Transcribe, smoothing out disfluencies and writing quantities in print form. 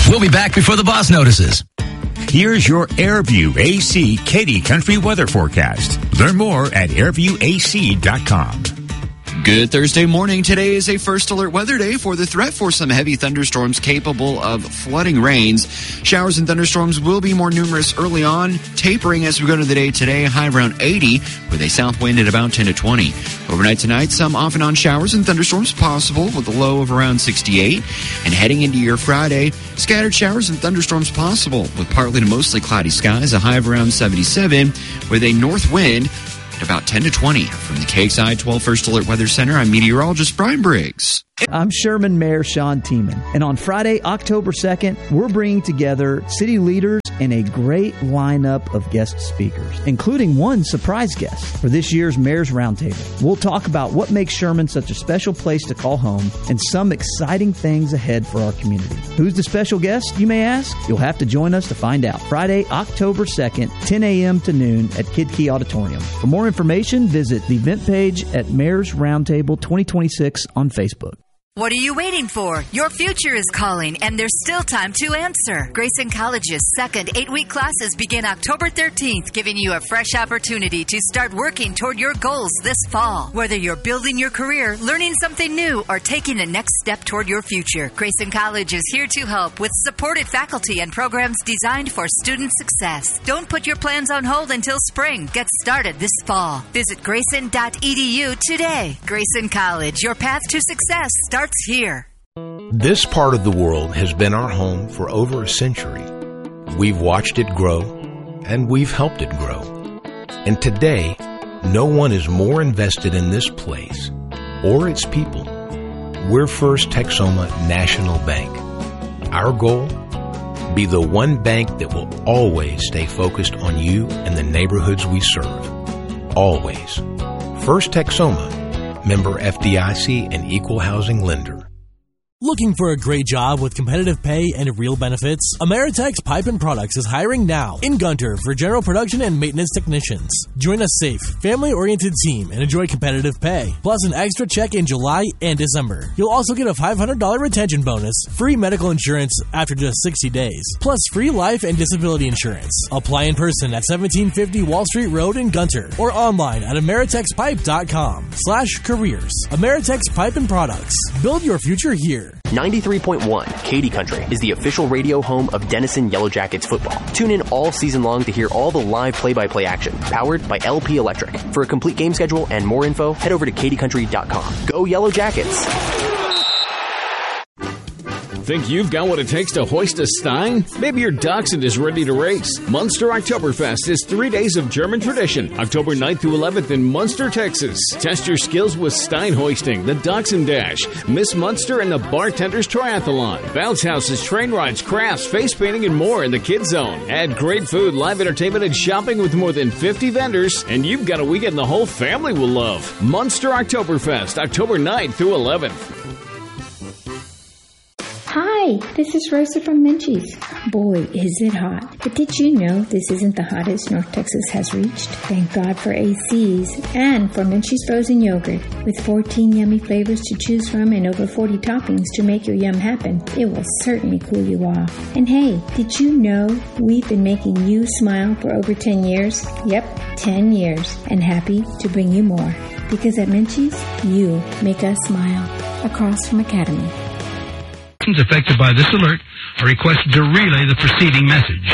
We'll be back before the boss notices. Here's your Airview AC Katy Country weather forecast. Learn more at airviewac.com. Good Thursday morning. Today is a first alert weather day for the threat for some heavy thunderstorms capable of flooding rains. Showers and thunderstorms will be more numerous early on, tapering as we go into the day today, high around 80, with a south wind at about 10 to 20. Overnight tonight, some off and on showers and thunderstorms possible with a low of around 68. And heading into your Friday, scattered showers and thunderstorms possible with partly to mostly cloudy skies, a high of around 77, with a north wind at about 10 to 20. From the KXI 12 First Alert Weather Center, I'm meteorologist Brian Briggs. I'm Sherman Mayor Sean Tiemann, and on Friday, October 2nd, we're bringing together city leaders and a great lineup of guest speakers, including one surprise guest for this year's Mayor's Roundtable. We'll talk about what makes Sherman such a special place to call home and some exciting things ahead for our community. Who's the special guest, you may ask? You'll have to join us to find out. Friday, October 2nd, 10 a.m. to noon at Kid Key Auditorium. For more information, visit the event page at Mayor's Roundtable 2026 on Facebook. What are you waiting for? Your future is calling, and there's still time to answer. Grayson College's second 8-week classes begin October 13th, giving you a fresh opportunity to start working toward your goals this fall. Whether you're building your career, learning something new, or taking the next step toward your future, Grayson College is here to help with supported faculty and programs designed for student success. Don't put your plans on hold until spring. Get started this fall. Visit grayson.edu today. Grayson College, your path to success starts here. This part of the world has been our home for over a century. We've watched it grow, and we've helped it grow. And today, no one is more invested in this place or its people. We're First Texoma National Bank. Our goal? Be the one bank that will always stay focused on you and the neighborhoods we serve. Always. First Texoma, member FDIC and equal housing lender. Looking for a great job with competitive pay and real benefits? Ameritex Pipe & Products is hiring now in Gunter for general production and maintenance technicians. Join a safe, family-oriented team and enjoy competitive pay, plus an extra check in July and December. You'll also get a $500 retention bonus, free medical insurance after just 60 days, plus free life and disability insurance. Apply in person at 1750 Wall Street Road in Gunter or online at ameritexpipe.com/careers. Ameritex Pipe & Products. Build your future here. 93.1 Katy Country is the official radio home of Denison Yellow Jackets football. Tune in all season long to hear all the live play-by-play action, powered by LP Electric. For a complete game schedule and more info, head over to katycountry.com. Go Yellow Jackets! Think you've got what it takes to hoist a Stein? Maybe your Dachshund is ready to race. Munster Oktoberfest is 3 days of German tradition, October 9th through 11th in Munster, Texas. Test your skills with Stein hoisting, the Dachshund Dash, Miss Munster, and the Bartender's Triathlon. Bounce houses, train rides, crafts, face painting, and more in the Kids Zone. Add great food, live entertainment, and shopping with more than 50 vendors, and you've got a weekend the whole family will love. Munster Oktoberfest, October 9th through 11th. Hi, this is Rosa from Menchie's. Boy, is it hot. But did you know this isn't the hottest North Texas has reached? Thank God for ACs and for Menchie's frozen yogurt. With 14 yummy flavors to choose from and over 40 toppings to make your yum happen, it will certainly cool you off. And hey, did you know we've been making you smile for over 10 years? Yep, 10 years. And happy to bring you more. Because at Menchie's, you make us smile. Across from Academy. Affected by this alert are requested to relay the preceding message.